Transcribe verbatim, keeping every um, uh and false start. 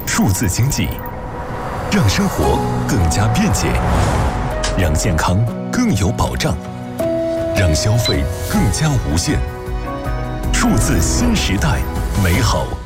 数字经济，让生活更加便捷，让健康更有保障，让消费更加无限。数字新时代，美好